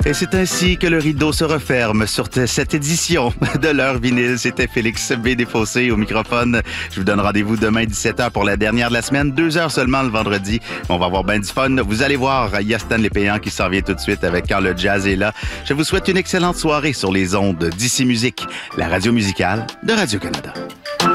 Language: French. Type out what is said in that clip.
Et c'est ainsi que le rideau se referme sur cette édition de l'heure vinyle. C'était Félix B. Desfossés au microphone. Je vous donne rendez-vous demain 17h pour la dernière de la semaine. 2 heures seulement le vendredi. On va avoir bien du fun. Vous allez voir, il y a Stanley Péan qui s'en vient tout de suite avec Quand le jazz est là. Je vous souhaite une excellente soirée sur les ondes d'Ici Musique, la radio musicale de Radio-Canada.